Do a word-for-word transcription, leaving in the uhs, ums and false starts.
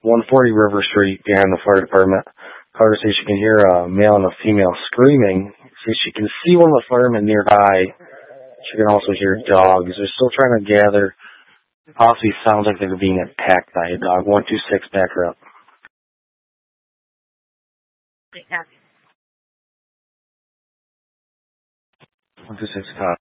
one forty River Street behind the fire department. Caller says she can hear a male and a female screaming. Says she can see one of the firemen nearby. She can also hear dogs. They're still trying to gather. Possibly sounds like they're being attacked by a dog. one two six, back her up. one two six, cop.